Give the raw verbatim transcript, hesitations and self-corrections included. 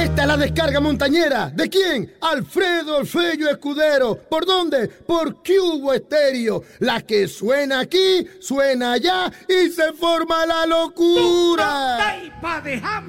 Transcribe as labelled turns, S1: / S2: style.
S1: Esta es la descarga montañera. ¿De quién? Alfredo El Fello Escudero. ¿Por dónde? Por Cubo Estéreo. La que suena aquí, suena allá y se forma la locura.